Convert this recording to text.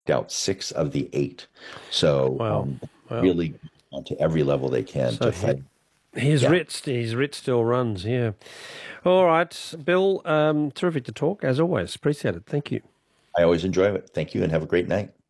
out 6 of the 8. So Wow. Wow. really to every level they can So to fight. Yeah, his writ still runs. Yeah. All right, Bill. Terrific to talk as always. Appreciate it. Thank you. I always enjoy it. Thank you and have a great night.